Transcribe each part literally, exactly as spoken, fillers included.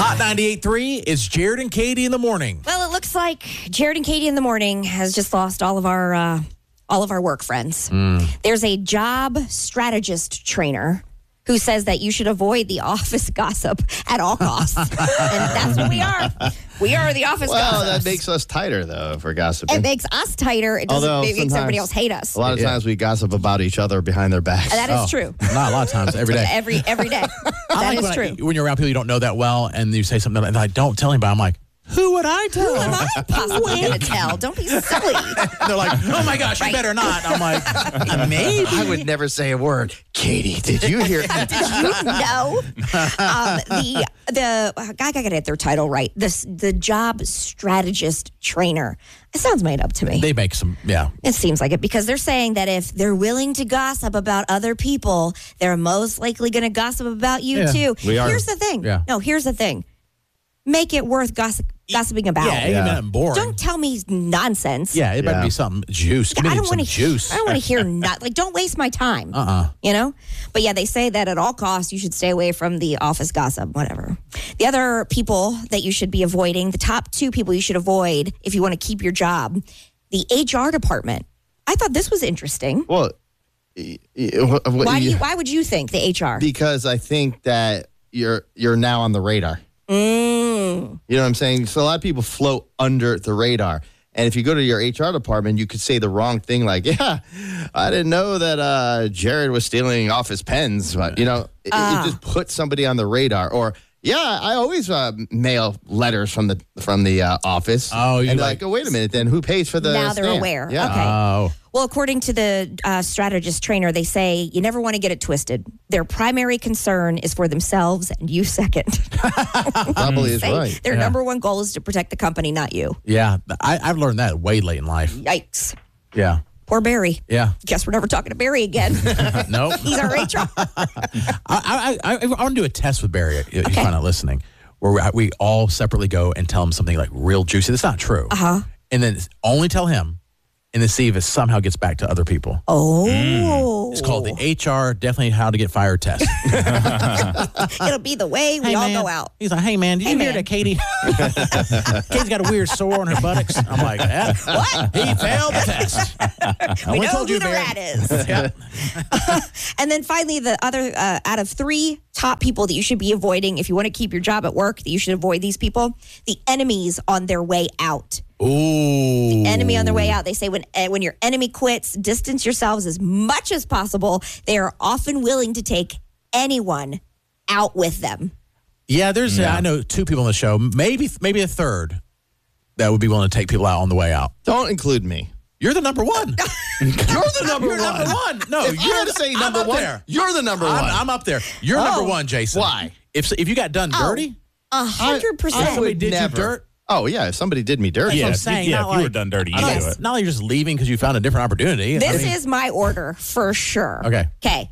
Hot ninety-eight point three is Jared and Katie in the morning. Well, it looks like Jared and Katie in the morning has just lost all of our uh, all of our work friends. Mm. There's a job strategist trainer who says that you should avoid the office gossip at all costs. And that's what we are. We are the office well, gossips. Well, that makes us tighter, though, if we're gossiping. It makes us tighter. It doesn't Although make everybody else hate us. A lot of Yeah. times we gossip about each other behind their backs. And that is Oh, true. Not a lot of times, every day. Every every day. I That like is when true. I, when you're around people you don't know that well and you say something and I don't tell anybody, I'm like, who would I tell? Who am I possibly going to tell? Don't be silly. And they're like, oh my gosh, you better not. I'm like, maybe. I would never say a word. Katie, did you hear? Did you know? Um, the the I got to get their title right. This the job strategist trainer. It sounds made up to me. They make some, yeah. It seems like it because they're saying that if they're willing to gossip about other people, they're most likely going to gossip about you Yeah, too. we are. Here's the thing. Yeah. No, here's the thing. Make it worth gossip, gossiping about. Yeah, ain't Yeah. nothing boring. Don't tell me nonsense. yeah, it better Yeah. be something juice. Give me I don't some want to. juice. I don't want to hear not like. Don't waste my time. Uh uh You know? But yeah, they say that at all costs, you should stay away from the office gossip, whatever. The other people that you should be avoiding, the top two people you should avoid if you want to keep your job, the H R department. I thought this was interesting. Well, y- y- wh- wh- Why do y- you, why would you think the H R? because I think that you're you're now on the radar. Mm. You know what I'm saying? So a lot of people float under the radar. And if you go to your H R department, you could say the wrong thing like, yeah, I didn't know that uh, Jared was stealing office pens. But, you know, it, Ah. it just puts somebody on the radar. Or, yeah, I always uh, mail letters from the from the uh, office. Oh, you and like- like, oh, wait a minute, then who pays for the Now they're stamp? aware. Yeah. Okay. Oh. Well, according to the uh, strategist trainer, they say you never want to get it twisted. Their primary concern is for themselves and you second. Probably is Say right. Their Yeah. number one goal is to protect the company, not you. Yeah, I, I've learned that way late in life. Yikes. Yeah. Poor Barry. Yeah. Guess we're never talking to Barry again. Nope. He's our H R. I, I, I, I want to do a test with Barry if he's Okay. kind of listening, where we, we all separately go and tell him something like real juicy. That's not true. Uh huh. And then only tell him and then see if it somehow gets back to other people. Oh. It's called the H R Definitely How to Get Fired test. It'll be the way we Hey, all man. go out. He's like, hey, man, did Hey, you hear man. that Katie? Katie's got a weird sore on her buttocks. I'm like, yeah. What? He failed the test. I We only know told who you, the Barry. rat is. Yeah. And then finally, the other uh, out of three top people that you should be avoiding if you want to keep your job at work, that you should avoid these people, the enemies on their way out. Ooh. Enemy on their way out. They say when uh, when your enemy quits, distance yourselves as much as possible. They are often willing to take anyone out with them. Yeah, there's, Yeah. I know two people on the show, maybe maybe a third that would be willing to take people out on the way out. Don't include me. You're the number one. You're the number You're one. number one. No, If you're you're to say I'm number up one, there. you're the number one. I'm, I'm up there. You're Oh. number one, Jason. Why? If if you got done dirty, A hundred I percent. somebody would did never. you dirt. Oh, yeah, if somebody did me dirty. Yeah, I'm if, saying, yeah, not if you were like- done dirty, you not do like, it. not like you're just leaving because you found a different opportunity. This I mean, is my order for sure. Okay. Okay.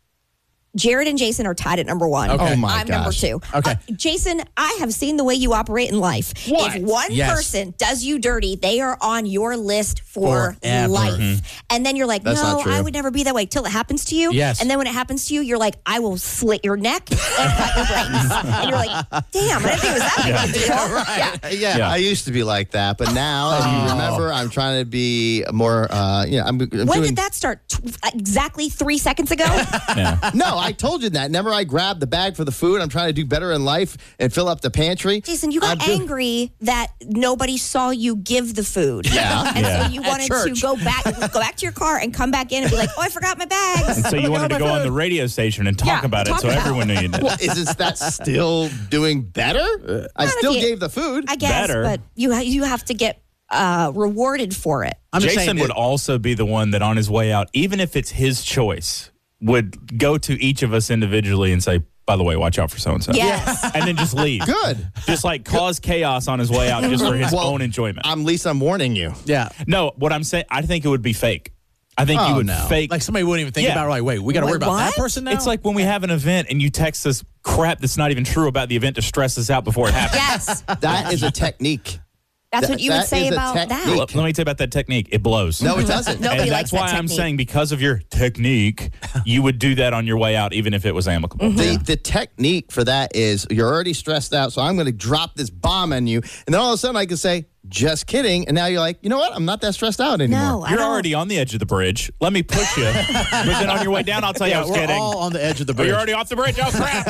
Jared and Jason are tied at number one. Okay. Oh, my I'm number gosh. two. Okay. Uh, Jason, I have seen the way you operate in life. What? If one Yes. person does you dirty, they are on your list for Forever. life. And then you're like, That's no, not true. I would never be that way till it happens to you. Yes. And then when it happens to you, you're like, I will slit your neck and cut your brains. And you're like, damn, I didn't think it was that big of a deal. Uh, Yeah, Yeah. I used to be like that, but now, if you remember, I'm trying to be more. Uh, yeah, I'm, I'm When doing. did that start? T- exactly three seconds ago? Yeah. No, I told you that. Never I grabbed the bag for the food. I'm trying to do better in life and fill up the pantry. Jason, you got I'm do- angry that nobody saw you give the food. Yeah. And Yeah. so you At wanted to church. go back go back to your car and come back in and be like, oh, I forgot my bags. So you wanted to go on the radio station and talk Yeah, about it talk so about everyone knew you did. Well, is that still doing better? I Not still if you- gave the food. I guess, Better. but you ha- you have to get uh, rewarded for it. I'm just Jason saying would it- also be the one that on his way out, even if it's his choice, would go to each of us individually and say, by the way, watch out for so-and-so. Yes. And then just leave. Good. Just like cause chaos on his way out just for his Well, own enjoyment. I'm, at least I'm warning you. Yeah. No, what I'm saying, I think it would be fake. I think Oh, you would no. fake. Like somebody wouldn't even think Yeah. about it. Like, wait, we got to Wait, worry about what? that person now? It's like when we have an event and you text us crap that's not even true about the event to stress us out before it happens. Yes. That is a technique. That's That- what you would that say is a about technique. that. Let, let me tell you about that technique. It blows. No, it doesn't. Nobody and likes that's why that I'm technique. saying because of your technique, you would do that on your way out, even if it was amicable. The, the technique for that is you're already stressed out, so I'm going to drop this bomb on you. And then all of a sudden I can say, just kidding. And now you're like, you know what? I'm not that stressed out anymore. No, I You're don't. already on the edge of the bridge. Let me push you. But then on your way down, I'll tell you I Yeah, was we're kidding. all on the edge of the Oh, bridge. you're already off the bridge? Oh, crap.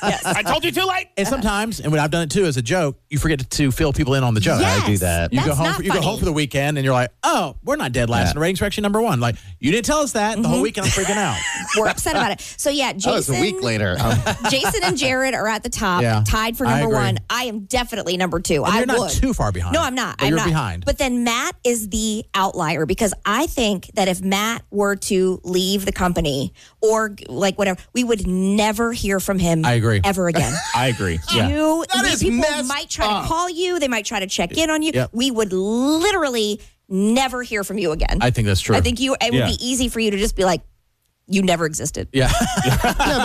I told you too late. And sometimes, and when I've done it too as a joke, you forget to fill people in on the joke. Yes, I do that. You go that's home. not For, you go home funny. for the weekend, and you're like, "Oh, we're not dead last Yeah. in the ratings. We're actually number one." Like you didn't tell us that the whole weekend. I'm freaking out. We're upset about it. So yeah, Oh, it's a Jason, week later. Um, Jason and Jared are at the top, Yeah, tied for I number agree. one. I am definitely number two. And I you're not would. too far behind. No, I'm not. But I'm you're not. behind. But then Matt is the outlier because I think that if Matt were to leave the company or like whatever, we would never hear from him. I agree. Ever again. I agree. Yeah. You, That we- is people messed might try up. to call you. They might try to check in on you. Yep. We would literally never hear from you again. I think that's true. I think you. It Yeah. would be easy for you to just be like, you never existed. Yeah. yeah,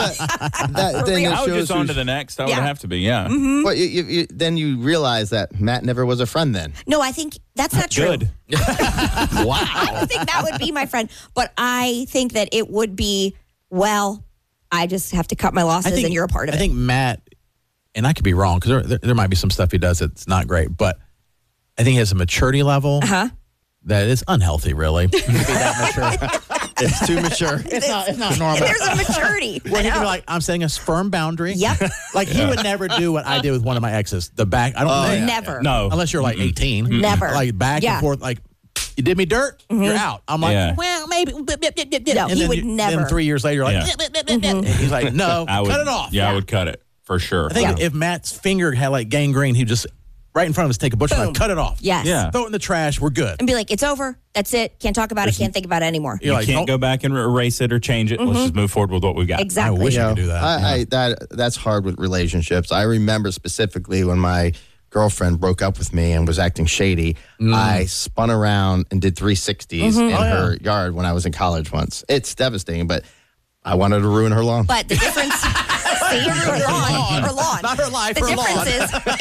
but that, then real. it I would shows just on who's- to the next. I would Yeah. have to be, yeah. Well, you, you, you, then you realize that Matt never was a friend then. No, I think that's not true. Good. Wow. I don't think that would be my friend, but I think that it would be. Well, I just have to cut my losses, and you're a part of I it. think Matt, and I could be wrong because there, there, there might be some stuff he does that's not great, but I think he has a maturity level Huh? that is unhealthy, really. To be that mature. It's too mature. It's not, it's not normal. There's a maturity. Where I he can be know. like, I'm setting a firm boundary. Yep. Like he would never do what I did with one of my exes. The back, I don't Oh, think. yeah. Never. No. Unless you're like eighteen. Never. Like back Yeah. Mm-hmm. and forth. Like, you did me dirt, you're out. I'm like, Yeah. well, maybe. No, and he then would you- never. Then three years later, you're like, Yeah. and he's like, no, I would, cut it off. Yeah, I would cut it for sure. I think Yeah. if Matt's finger had like gangrene, he'd just right in front of us take a butcher Boom. knife, cut it off. Yes. Yeah. Throw it in the trash. We're good. And be like, it's over. That's it. Can't talk about it. Can't think about it anymore. You're You like, can't don't- go back and erase it or change it. Let's just move forward with what we got. Exactly. I wish You I know, could do that. I, I, that that's hard with relationships. I remember specifically when my girlfriend broke up with me and was acting shady. I spun around and did three sixties in Oh, yeah. her yard when I was in college once. It's devastating, but I wanted to ruin her lawn. But the difference, see, her lawn, her lawn. Not her life, The her lawn. difference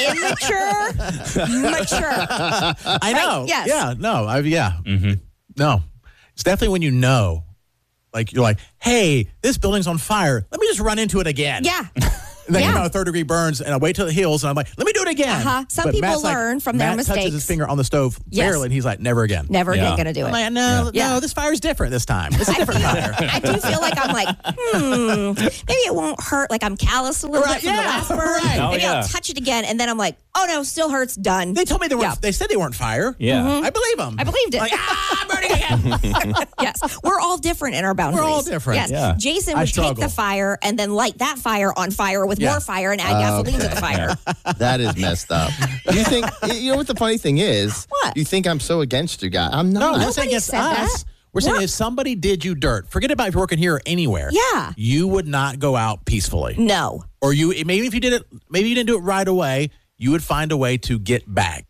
is immature, mature. I know. Yes. Yeah. No. I, yeah. Mm-hmm. No. It's definitely when you know, like you're like, hey, this building's on fire. Let me just run into it again. Yeah. And then Yeah. you know, third degree burns, and I wait till it heals, and I'm like, let me do it again. Uh-huh. Some But people Matt's like- learn from their Matt touches mistakes. his finger on the stove Yes. barely, and he's like, never again. Never Yeah. again gonna do I'm it. like, no, Yeah. no, this fire's different this time. It's a I different feel, fire. I do feel like I'm like, hmm, maybe it won't hurt. Like I'm callous a little Right, bit from the yeah, last burn. right. Oh, Maybe yeah. I'll touch it again, and then I'm like, oh no, still hurts. Done. They told me they weren't. Yeah. They said they weren't fire. Yeah. Mm-hmm. I believe them. I believed it. Like, ah, I'm burning again. Yes, we're all different in our boundaries. all different. Yes, Yeah. Jason I would take struggle. the fire and then light that fire on fire with Yeah. more fire and add gasoline to the fire. That is messed up. You think, you know what the funny thing is? What? You think I'm so against you guy. I'm No, not. we're not saying Nobody against said us. that. We're saying We're- if somebody did you dirt, forget about if you're working here or anywhere. Yeah. You would not go out peacefully. No. Or you maybe if you did it, maybe you didn't do it right away, you would find a way to get back.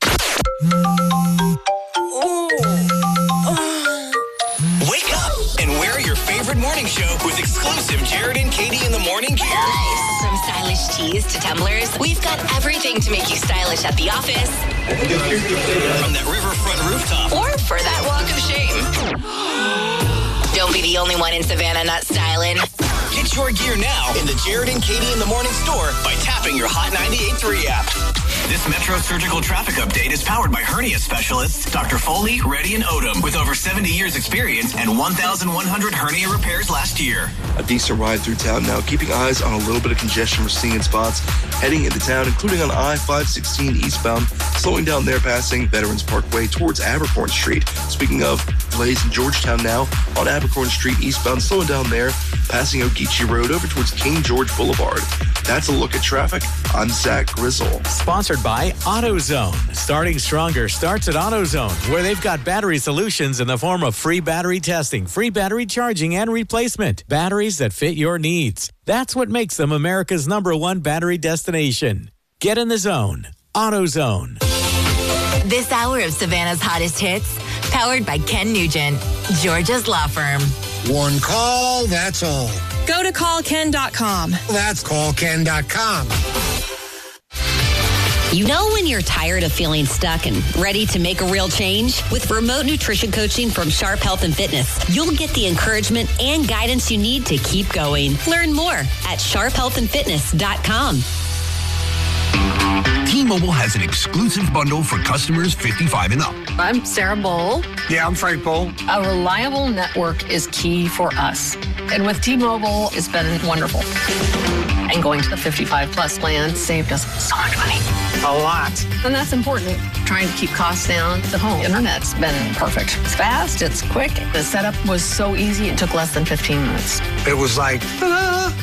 Wake up and wear your favorite morning show with exclusive Jared and Katie in the morning gear. From stylish tees to tumblers, we've got everything to make you stylish at the office From that riverfront rooftop. or for that walk of shame. Don't be the only one in Savannah not styling. Get your gear now in the Jared and Katie in the morning store by tapping your Hot ninety-eight point three app. This Metro Surgical Traffic Update is powered by hernia specialists Doctor Foley, Reddy, and Odom with over seventy years experience and one thousand one hundred hernia repairs last year. A decent ride through town now, keeping eyes on a little bit of congestion we're seeing in spots heading into town, including on I five sixteen eastbound, slowing down there passing Veterans Parkway towards Abercorn Street. Speaking of, delays in Georgetown now on Abercorn Street eastbound, slowing down there, passing Ogeechee Road over towards King George Boulevard. That's a look at traffic. I'm Zach Grizzle. Sponsored by AutoZone. Starting stronger starts at AutoZone, where they've got battery solutions in the form of free battery testing, free battery charging, and replacement. Batteries that fit your needs. That's what makes them America's number one battery destination. Get in the zone. AutoZone. This hour of Savannah's hottest hits, powered by Ken Nugent, Georgia's law firm. One call, that's all. Go to call ken dot com. That's call ken dot com. You know when you're tired of feeling stuck and ready to make a real change? With remote nutrition coaching from Sharp Health and Fitness, you'll get the encouragement and guidance you need to keep going. Learn more at sharp health and fitness dot com. T-Mobile has an exclusive bundle for customers fifty-five and up. I'm Sarah Bowl. Yeah, I'm Frank Bowl. A reliable network is key for us. And with T-Mobile, it's been wonderful. And going to the fifty-five plus plan saved us so much money. A lot. And that's important. Trying to keep costs down. The home internet's been perfect. It's fast, it's quick. The setup was so easy, it took less than fifteen minutes. It was like, ta-da!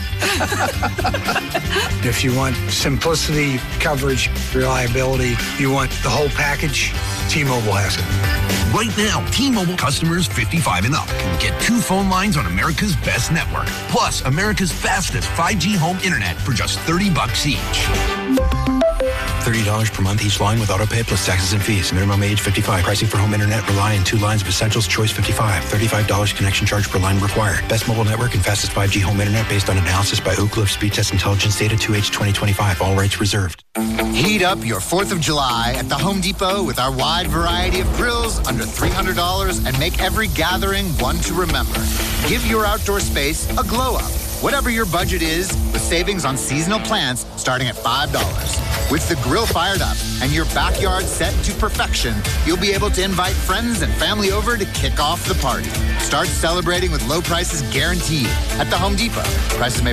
If you want simplicity, coverage, reliability, you want the whole package, T-Mobile has it. Right now, T-Mobile customers fifty-five and up can get two phone lines on America's best network, plus America's fastest five G home internet for just thirty bucks each. thirty dollars per month each line with autopay plus taxes and fees. Minimum age fifty-five. Pricing for home internet rely on two lines of Essentials Choice fifty-five. thirty-five dollars connection charge per line required. Best mobile network and fastest five G home internet based on analysis by Ookla of Speed Test Intelligence data two H twenty twenty-five. All rights reserved. Heat up your fourth of July at the Home Depot with our wide variety of grills under three hundred dollars and make every gathering one to remember. Give your outdoor space a glow up. Whatever your budget is, with savings on seasonal plants starting at five dollars. With the grill fired up and your backyard set to perfection, you'll be able to invite friends and family over to kick off the party. Start celebrating with low prices guaranteed at the Home Depot. Prices may